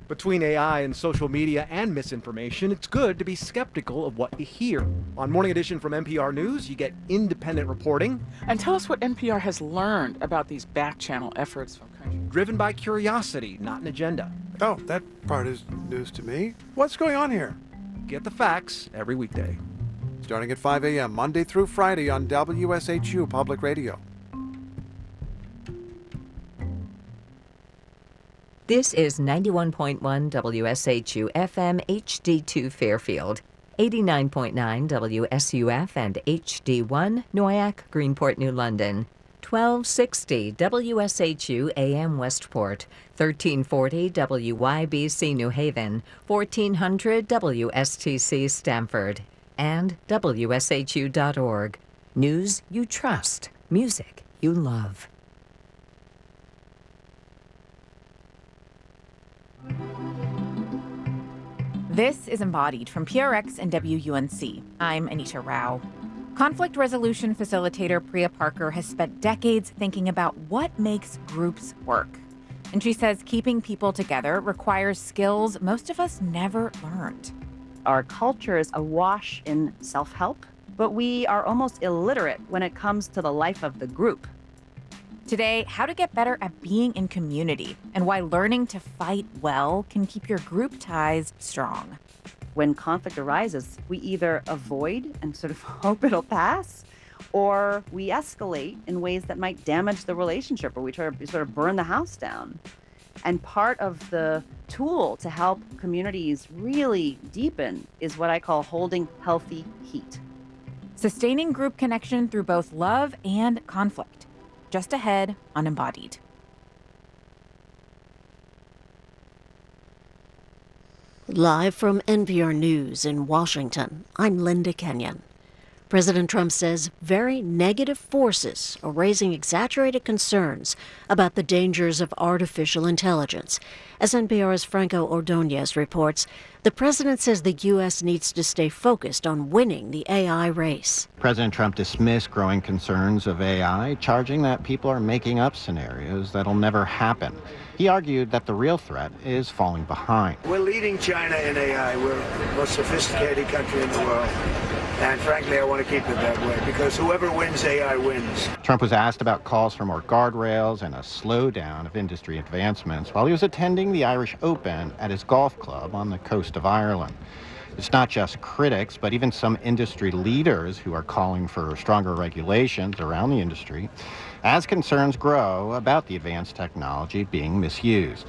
Between AI and social media and misinformation, it's good to be skeptical of what you hear. On Morning Edition from NPR News, you get independent reporting. And tell us what NPR has learned about these back-channel efforts from countries. Driven by curiosity, not an agenda. Oh, that part is news to me. What's going on here? Get the facts every weekday. Starting at 5 a.m., Monday through Friday on WSHU Public Radio. This is 91.1 WSHU FM HD2 Fairfield, 89.9 WSUF and HD1 Noyac, Greenport, New London, 1260 WSHU AM Westport, 1340 WYBC New Haven, 1400 WSTC Stamford, and WSHU.org. News you trust, music you love. This is Embodied from PRX and WUNC. I'm Anita Rao. Conflict resolution facilitator Priya Parker has spent decades thinking about what makes groups work. And she says keeping people together requires skills most of us never learned. Our culture is awash in self-help, but we are almost illiterate when it comes to the life of the group. Today, how to get better at being in community and why learning to fight well can keep your group ties strong. When conflict arises, we either avoid and sort of hope it'll pass, or we escalate in ways that might damage the relationship, or we try to sort of burn the house down. And part of the tool to help communities really deepen is what I call holding healthy heat. Sustaining group connection through both love and conflict. Just ahead on Embodied. Live from NPR News in Washington, I'm Linda Kenyon. President Trump says very negative forces are raising exaggerated concerns about the dangers of artificial intelligence. As NPR's Franco Ordonez reports, the president says the U.S. needs to stay focused on winning the AI race. President Trump dismissed growing concerns of AI, charging that people are making up scenarios that'll never happen. He argued that the real threat is falling behind. We're leading China in AI. We're the most sophisticated country in the world. And frankly, I want to keep it that way, because whoever wins AI wins. Trump was asked about calls for more guardrails and a slowdown of industry advancements while he was attending the Irish Open at his golf club on the coast of Ireland. It's not just critics, but even some industry leaders who are calling for stronger regulations around the industry as concerns grow about the advanced technology being misused.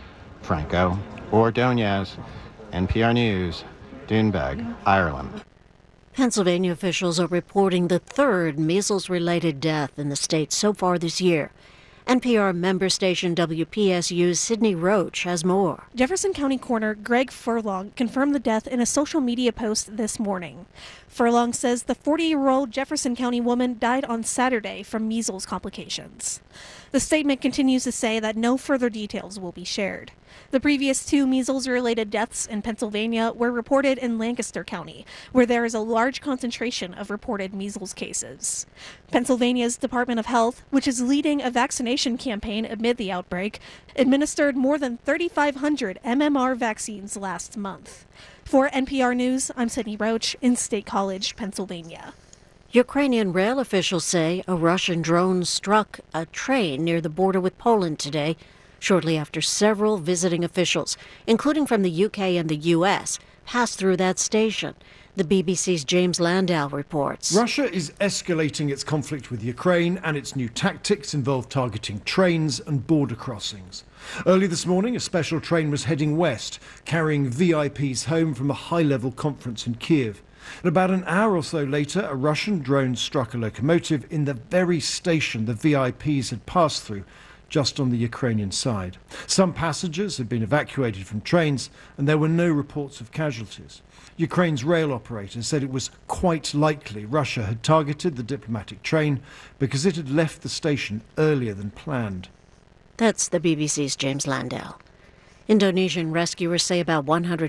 Franco Ordonez, NPR News, Doonbeg, Ireland. Pennsylvania officials are reporting the third measles-related death in the state so far this year. NPR member station WPSU's Sydney Roach has more. Jefferson County Coroner Greg Furlong confirmed the death in a social media post this morning. Furlong says the 40-year-old Jefferson County woman died on Saturday from measles complications. The statement continues to say that no further details will be shared. The previous two measles-related deaths in Pennsylvania were reported in Lancaster County, where there is a large concentration of reported measles cases. Pennsylvania's Department of Health, which is leading a vaccination campaign amid the outbreak, administered more than 3,500 MMR vaccines last month. For NPR News, I'm Sydney Roach in State College, Pennsylvania. Ukrainian rail officials say a Russian drone struck a train near the border with Poland today, shortly after several visiting officials, including from the UK and the US, passed through that station. The BBC's James Landau reports. Russia is escalating its conflict with Ukraine, and its new tactics involve targeting trains and border crossings. Early this morning, a special train was heading west, carrying VIPs home from a high-level conference in Kiev. And about an hour or so later, a Russian drone struck a locomotive in the very station the VIPs had passed through, just on the Ukrainian side. Some passengers had been evacuated from trains, and there were no reports of casualties. Ukraine's rail operator said it was quite likely Russia had targeted the diplomatic train because it had left the station earlier than planned. That's the BBC's James Landau. Indonesian rescuers say about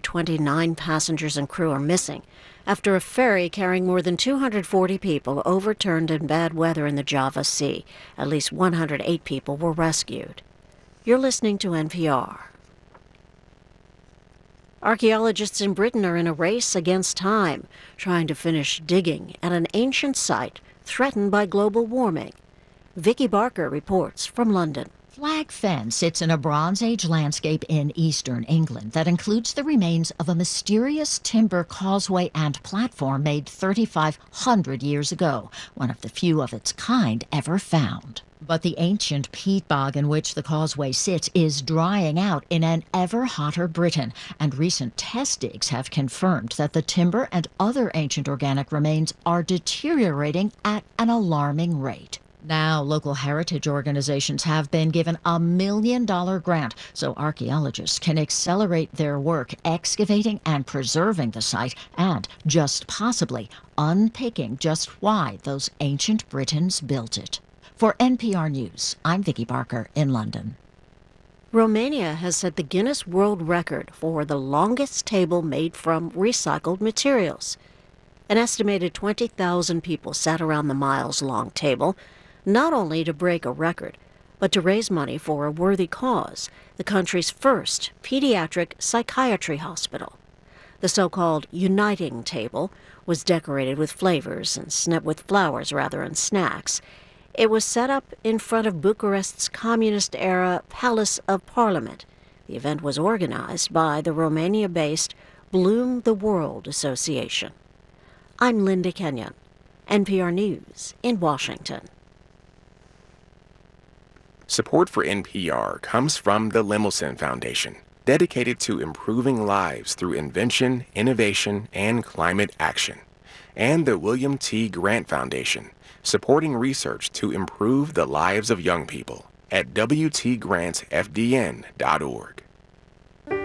129 passengers and crew are missing after a ferry carrying more than 240 people overturned in bad weather in the Java Sea. At least 108 people were rescued. You're listening to NPR. Archaeologists in Britain are in a race against time, trying to finish digging at an ancient site threatened by global warming. Vicky Barker reports from London. Flag Fen sits in a Bronze Age landscape in eastern England that includes the remains of a mysterious timber causeway and platform made 3,500 years ago, one of the few of its kind ever found. But the ancient peat bog in which the causeway sits is drying out in an ever hotter Britain, and recent test digs have confirmed that the timber and other ancient organic remains are deteriorating at an alarming rate. Now, local heritage organizations have been given a $1 million grant so archaeologists can accelerate their work excavating and preserving the site and, just possibly, unpicking just why those ancient Britons built it. For NPR News, I'm Vicky Barker in London. Romania has set the Guinness World Record for the longest table made from recycled materials. An estimated 20,000 people sat around the miles-long table, not only to break a record, but to raise money for a worthy cause, the country's first pediatric psychiatry hospital. The so-called Uniting Table was decorated with flavors and with flowers rather than snacks. It was set up in front of Bucharest's communist-era Palace of Parliament. The event was organized by the Romania-based Bloom the World Association. I'm Linda Kenyon, NPR News in Washington. Support for NPR comes from the Lemelson Foundation, dedicated to improving lives through invention, innovation, and climate action, and the William T. Grant Foundation, supporting research to improve the lives of young people at WTGrantFDN.org.